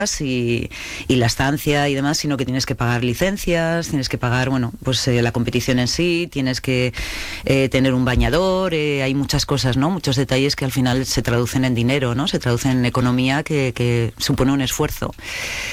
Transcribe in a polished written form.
y la estancia y demás, sino que tienes que pagar licencias, tienes que pagar, bueno, pues la competición en sí, tienes que tener un bañador, hay muchas cosas, ¿no? Muchos detalles que al final se traducen en dinero, ¿no? Se traducen en economía que supone un esfuerzo.